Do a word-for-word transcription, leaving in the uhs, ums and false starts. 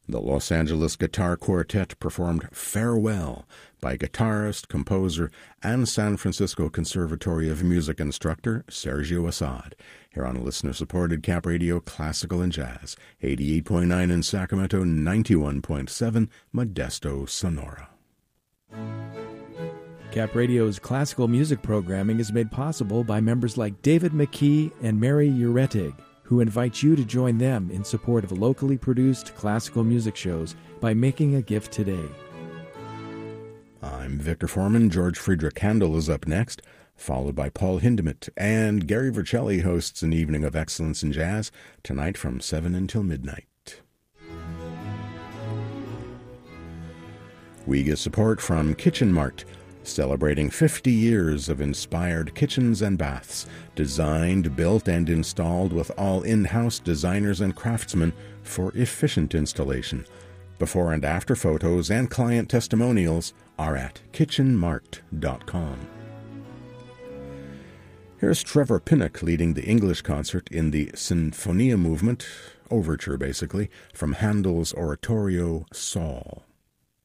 The Los Angeles Guitar Quartet performed Farewell by guitarist, composer, and San Francisco Conservatory of Music instructor Sergio Assad, here on listener-supported Cap Radio Classical and Jazz, eighty-eight point nine in Sacramento, ninety-one point seven Modesto, Sonora. Cap Radio's classical music programming is made possible by members like David McKee and Mary Uretig, who invite you to join them in support of locally produced classical music shows by making a gift today. I'm Victor Foreman. George Friedrich Handel is up next, followed by Paul Hindemith, and Gary Vercelli hosts an evening of excellence in jazz tonight from seven until midnight. We get support from Kitchen Mart, celebrating fifty years of inspired kitchens and baths, designed, built, and installed with all in-house designers and craftsmen for efficient installation. Before and after photos and client testimonials are at kitchen mart dot com. Here's Trevor Pinnock leading the English concert in the Sinfonia movement, overture basically, from Handel's oratorio Saul.